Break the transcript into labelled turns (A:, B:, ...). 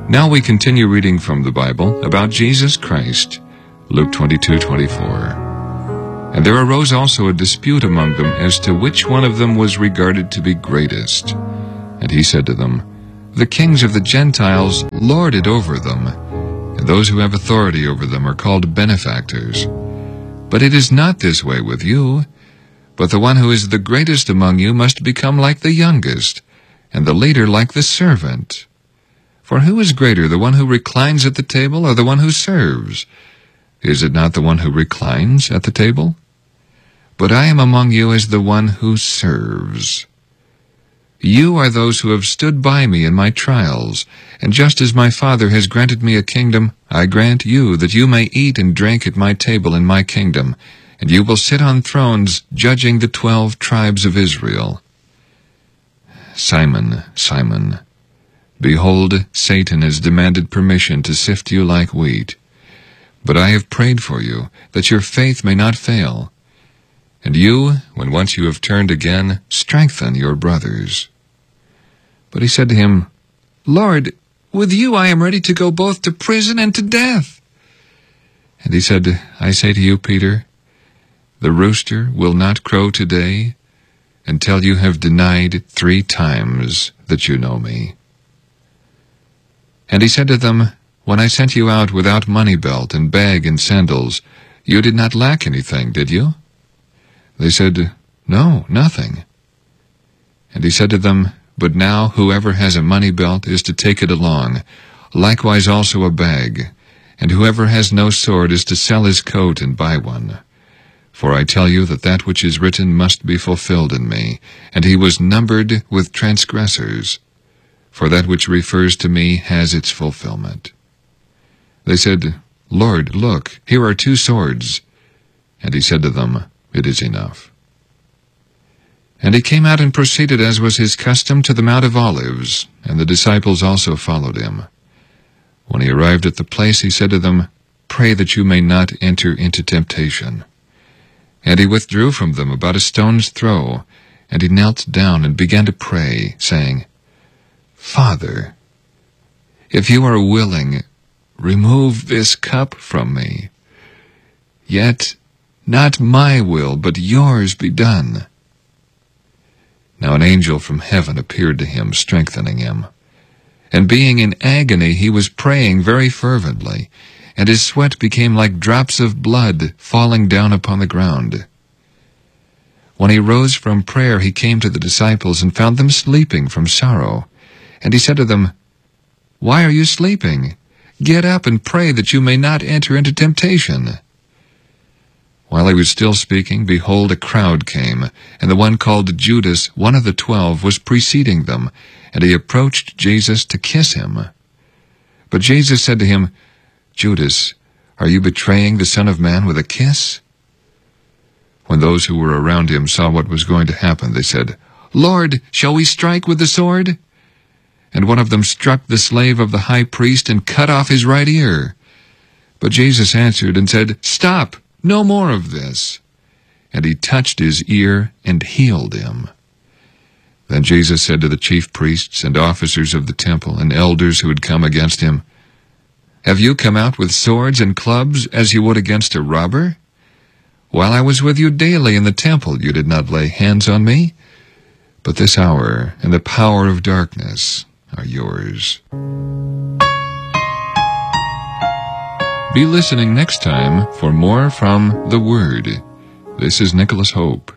A: Now we continue reading from the Bible about Jesus Christ, Luke 22:24. And there arose also a dispute among them as to which one of them was regarded to be greatest. And he said to them, The kings of the Gentiles lord it over them, and those who have authority over them are called benefactors. But it is not this way with you, but the one who is the greatest among you must become like the youngest, and the leader like the servant. For who is greater, the one who reclines at the table or the one who serves? Is it not the one who reclines at the table? But I am among you as the one who serves. You are those who have stood by me in my trials, and just as my Father has granted me a kingdom, I grant you that you may eat and drink at my table in my kingdom, and you will sit on thrones judging the 12 tribes of Israel. Simon, Simon, behold, Satan has demanded permission to sift you like wheat. But I have prayed for you, that your faith may not fail. And you, when once you have turned again, strengthen your brothers. But he said to him, Lord, with you I am ready to go both to prison and to death. And he said, I say to you, Peter, the rooster will not crow today until you have denied 3 times that you know me. And he said to them, When I sent you out without money belt and bag and sandals, you did not lack anything, did you? They said, No, nothing. And he said to them, But now whoever has a money belt is to take it along, likewise also a bag, and whoever has no sword is to sell his coat and buy one. For I tell you that which is written must be fulfilled in me, and he was numbered with transgressors. For that which refers to me has its fulfillment. They said, Lord, look, here are 2 swords. And he said to them, It is enough. And he came out and proceeded, as was his custom, to the Mount of Olives, and the disciples also followed him. When he arrived at the place, he said to them, Pray that you may not enter into temptation. And he withdrew from them about a stone's throw, and he knelt down and began to pray, saying, Father, if you are willing, remove this cup from me. Yet not my will, but yours be done. Now an angel from heaven appeared to him, strengthening him. And being in agony, he was praying very fervently, and his sweat became like drops of blood falling down upon the ground. When he rose from prayer, he came to the disciples and found them sleeping from sorrow. And he said to them, Why are you sleeping? Get up and pray that you may not enter into temptation. While he was still speaking, behold, a crowd came, and the one called Judas, one of the 12, was preceding them, and he approached Jesus to kiss him. But Jesus said to him, Judas, are you betraying the Son of Man with a kiss? When those who were around him saw what was going to happen, they said, Lord, shall we strike with the sword? And one of them struck the slave of the high priest and cut off his right ear. But Jesus answered and said, Stop, no more of this. And he touched his ear and healed him. Then Jesus said to the chief priests and officers of the temple and elders who had come against him, Have you come out with swords and clubs as you would against a robber? While I was with you daily in the temple, you did not lay hands on me. But this hour and the power of darkness are yours. Be listening next time for more from the Word. This is Nicholas Hope.